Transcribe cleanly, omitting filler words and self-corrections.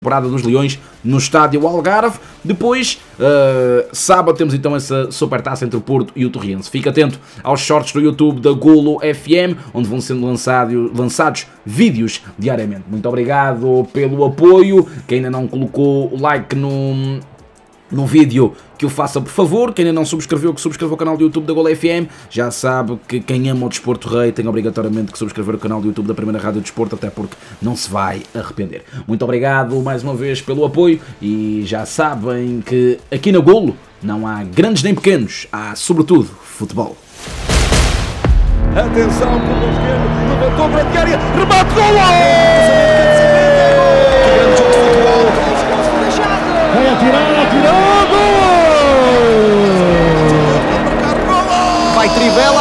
temporada dos Leões no estádio Algarve. Depois, sábado, temos então essa supertaça entre o Porto e o Torriense. Fica atento aos shorts do YouTube da Golo FM, onde vão sendo lançados vídeos diariamente. Muito obrigado pelo apoio. Quem ainda não colocou o like no vídeo, que o faça por favor. Quem ainda não subscreveu, que subscreva o canal do YouTube da Golo FM. Já sabe que quem ama o Desporto Rei tem obrigatoriamente que subscrever o canal do YouTube da primeira rádio de desporto, até porque não se vai arrepender. Muito obrigado mais uma vez pelo apoio e já sabem que aqui na Golo não há grandes nem pequenos, há sobretudo futebol. Atenção, pelo esquerdo, levantou para a área, remate, golo! Vai atirar, atirou, gol! Vai Trivela!